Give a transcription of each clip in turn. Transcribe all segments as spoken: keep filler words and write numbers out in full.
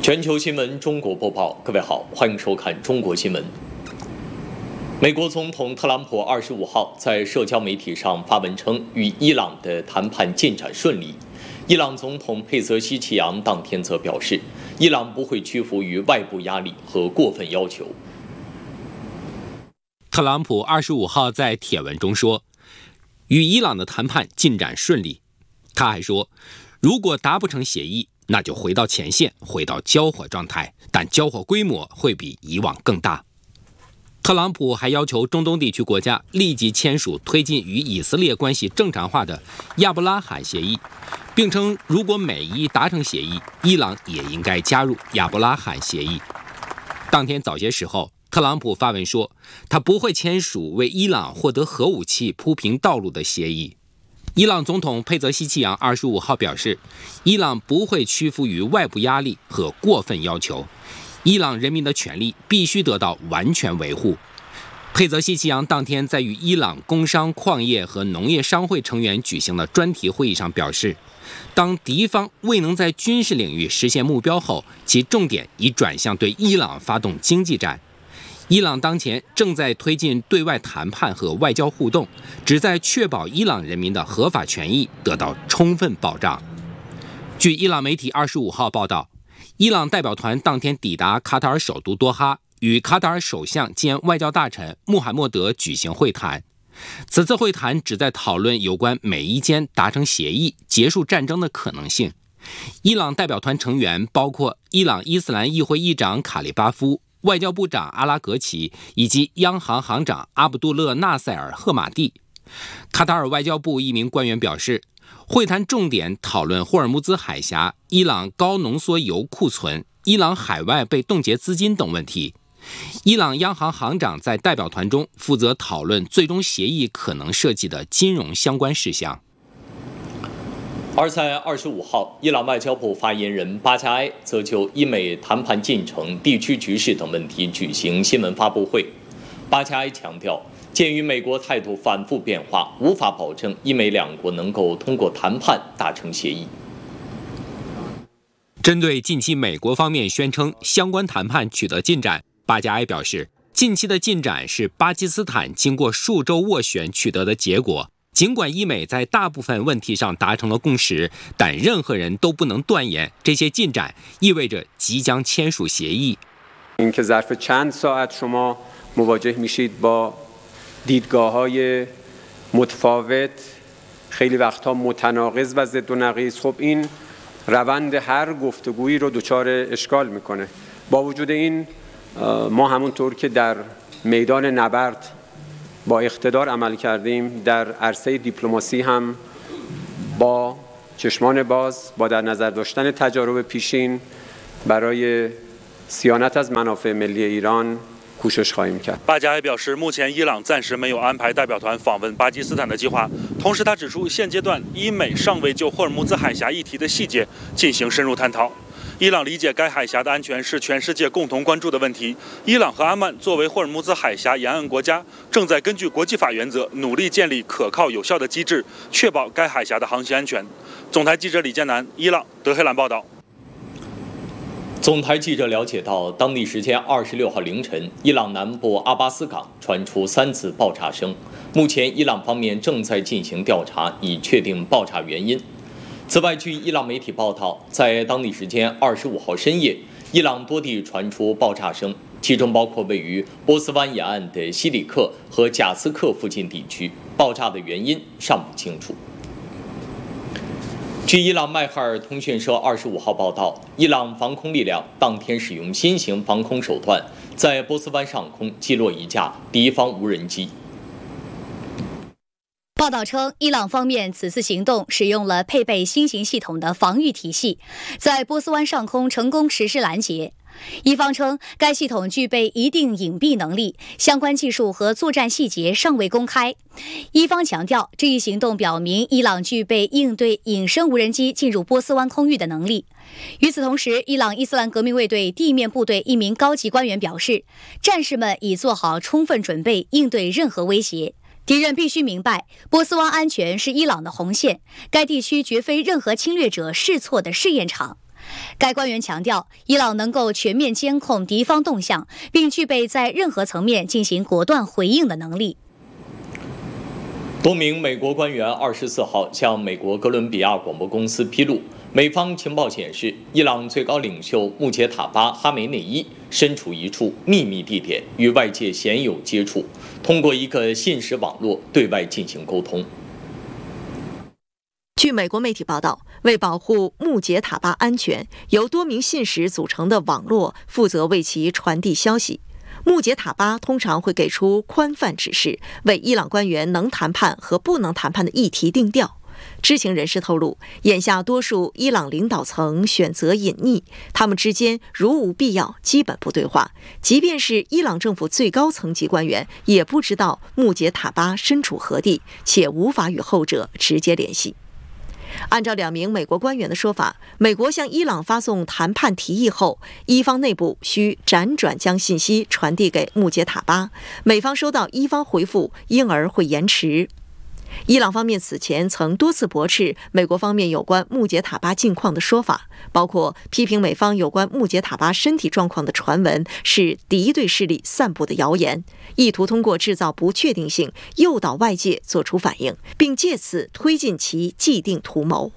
全球新闻中国播报，各位好，欢迎收看中国新闻。美国总统特朗普二十五号在社交媒体上发文称，与伊朗的谈判进展顺利。伊朗总统佩泽希奇扬当天则表示，伊朗不会屈服于外部压力和过分要求。 特朗普二十五号在帖文中说，与伊朗的谈判进展顺利。他还说，如果达不成协议，那就回到前线，回到交火状态，但交火规模会比以往更大。特朗普还要求中东地区国家立即签署推进与以色列关系正常化的亚伯拉罕协议，并称如果美伊达成协议，伊朗也应该加入亚伯拉罕协议。当天早些时候，特朗普发文说，他不会签署为伊朗获得核武器铺平道路的协议。伊朗总统佩泽希奇扬二十五号表示，伊朗不会屈服于外部压力和过分要求，伊朗人民的权利必须得到完全维护。佩泽希奇扬当天在与伊朗工商、矿业和农业商会成员举行的专题会议上表示，当敌方未能在军事领域实现目标后，其重点已转向对伊朗发动经济战。伊朗当前正在推进对外谈判和外交互动，旨在确保伊朗人民的合法权益得到充分保障。据伊朗媒体二十五号报道，伊朗代表团当天抵达卡塔尔首都多哈，与卡塔尔首相兼外交大臣穆罕默德举行会谈。此次会谈旨在讨论有关美伊间达成协议、结束战争的可能性。伊朗代表团成员包括伊朗伊斯兰议会议长卡利巴夫、外交部长阿拉格齐以及央行行长阿卜杜勒纳塞尔赫马蒂。卡塔尔外交部一名官员表示，会谈重点讨论霍尔木兹海峡、伊朗高浓缩铀库存、伊朗海外被冻结资金等问题。伊朗央行行长在代表团中负责讨论最终协议可能涉及的金融相关事项。 而在二十五号，伊朗外交部发言人巴加埃则就伊美谈判进程、地区局势等问题举行新闻发布会。巴加埃强调，鉴于美国态度反复变化，无法保证伊美两国能够通过谈判达成协议。 针对近期美国方面宣称相关谈判取得进展，巴加埃表示，近期的进展是巴基斯坦经过数周斡旋取得的结果。尽管伊美在大部分问题上达成了共识，但任何人都不能断言这些进展意味着即将签署协议。 اینکه ظرف چند ساعت شما مواجه میشید با دیدگاه‌های متفاوت، خیلی وقتها متناقض و ضد و نقیض، خب این روند هر گفتگویی رو دچار اشکال میکنه. با وجود این ما همونطور که در میدان نبرد با اقتدار عمل کردیم، در عرصه دیپلماسی هم با چشمان باز، با در نظر داشتن تجارب پیشین برای صیانت از منافع ملی ایران کوشش خواهیم کرد。 巴加埃表示，目前伊朗暂时没有安排代表团访问巴基斯坦的计划。同时，他指出，现阶段伊美尚未就霍尔木兹海峡议题的细节进行深入探讨。伊朗理解该海峡的安全是全世界共同关注的问题。伊朗和阿曼作为霍尔木兹海峡沿岸国家，正在根据国际法原则努力建立可靠有效的机制，确保该海峡的航行安全。总台记者李建南，伊朗德黑兰报道。 总台记者了解到，当地时间二十六号凌晨，伊朗南部阿巴斯港传出三次爆炸声。目前，伊朗方面正在进行调查，以确定爆炸原因。此外，据伊朗媒体报道，在当地时间二十五号深夜，伊朗多地传出爆炸声，其中包括位于波斯湾沿岸的西里克和贾斯克附近地区。爆炸的原因尚不清楚。据伊朗迈哈尔通讯社二十五号报道，伊朗防空力量当天使用新型防空手段，在波斯湾上空击落一架敌方无人机。 报道称，伊朗方面此次行动使用了配备新型系统的防御体系，在波斯湾上空成功实施拦截。伊方称，该系统具备一定隐蔽能力，相关技术和作战细节尚未公开。伊方强调，这一行动表明伊朗具备应对隐身无人机进入波斯湾空域的能力。与此同时，伊朗伊斯兰革命卫队地面部队一名高级官员表示，战士们已做好充分准备，应对任何威胁。敌人必须明白，波斯湾安全是伊朗的红线，该地区绝非任何侵略者试错的试验场。 该官员强调，伊朗能够全面监控敌方动向，并具备在任何层面进行果断回应的能力。 多名美国官员二十四号向美国哥伦比亚广播公司披露，美方情报显示，伊朗最高领袖穆杰塔巴·哈梅内伊身处一处秘密地点，与外界鲜有接触，通过一个信使网络对外进行沟通。 据美国媒体报道，为保护穆杰塔巴安全，由多名信使组成的网络负责为其传递消息。穆杰塔巴通常会给出宽泛指示，为伊朗官员能谈判和不能谈判的议题定调。知情人士透露，眼下多数伊朗领导层选择隐匿，他们之间如无必要，基本不对话。即便是伊朗政府最高层级官员，也不知道穆杰塔巴身处何地，且无法与后者直接联系。按照两名美国官员的说法，美国向伊朗发送谈判提议后，伊方内部需辗转将信息传递给穆杰塔巴，美方收到伊方回复，因而会延迟。伊朗方面此前曾多次驳斥美国方面有关穆杰塔巴近况的说法，包括批评美方有关穆杰塔巴身体状况的传闻是敌对势力散布的谣言，意图通过制造不确定性诱导外界做出反应，并借此推进其既定图谋。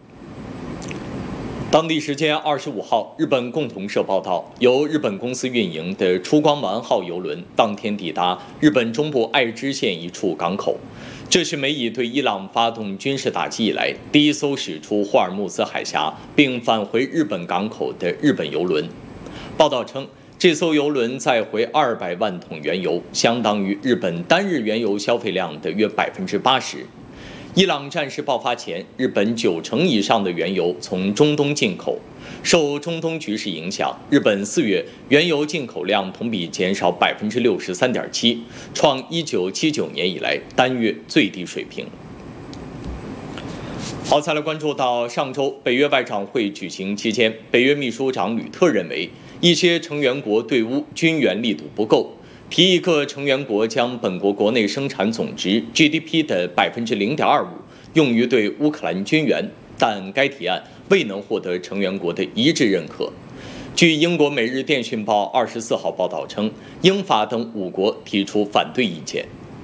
当地时间二十五号，日本共同社报道，由日本公司运营的出光丸号邮轮当天抵达日本中部爱知县一处港口。这是美以对伊朗发动军事打击以来第一艘驶出霍尔木兹海峡并返回日本港口的日本邮轮。报道称，这艘邮轮载回二百万桶原油，相当于日本单日原油消费量的约百分之八十。伊朗战事爆发前，日本九成以上的原油从中东进口。受中东局势影响，日本四月原油进口量同比减少百分之六十三点七，创一九七九年以来单月最低水平。好，再来关注到上周北约外长会举行期间，北约秘书长吕特认为一些成员国对乌军援力度不够，提议各成员国将本国国内生产总值 G D P 的百分之零点二五用于对乌克兰军援，但该提案未能获得成员国的一致认可。据英国《每日电讯报》二十四号报道称，英法等五国提出反对意见。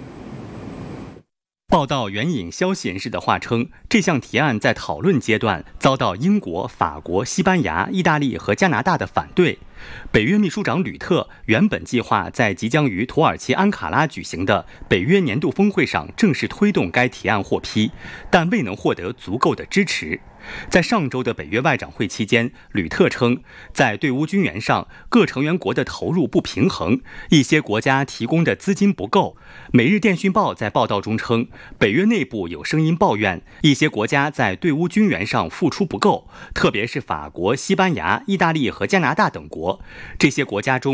报道援引消息人士的话称，这项提案在讨论阶段遭到英国、法国、西班牙、意大利和加拿大的反对。北约秘书长吕特原本计划在即将于土耳其安卡拉举行的北约年度峰会上正式推动该提案获批，但未能获得足够的支持。在上周的北约外长会期间，吕特称，在对乌军援上，各成员国的投入不平衡，一些国家提供的资金不够。每日电讯报在报道中称，北约内部有声音抱怨，一些国家在对乌军援上付出不够，特别是法国、西班牙、意大利和加拿大等国。这些国家中